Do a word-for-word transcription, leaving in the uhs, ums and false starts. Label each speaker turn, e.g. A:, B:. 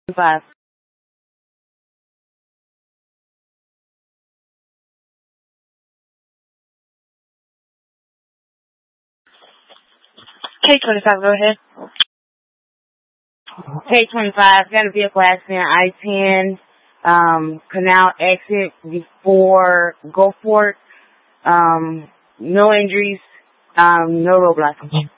A: Five. K twenty-five, go ahead. K twenty-five, got a vehicle accident, I ten, um, canal exit before Gulfport, um, no injuries, um, no roadblocks.